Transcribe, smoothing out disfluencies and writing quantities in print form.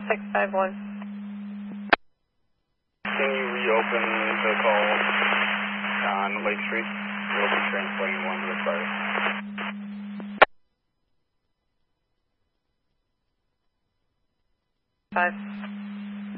651. Can you reopen the call on Lake Street? We'll be translating one to the side. 5.